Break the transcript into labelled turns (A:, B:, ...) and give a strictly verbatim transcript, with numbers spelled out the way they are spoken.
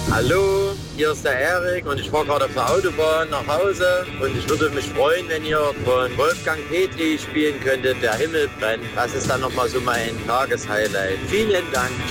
A: Hallo, hier ist der Erik und ich fahre gerade auf der Autobahn nach Hause und ich würde mich freuen, wenn ihr von Wolfgang Petri spielen könntet, Der Himmel brennt. Das ist dann nochmal so mein Tageshighlight. Vielen Dank.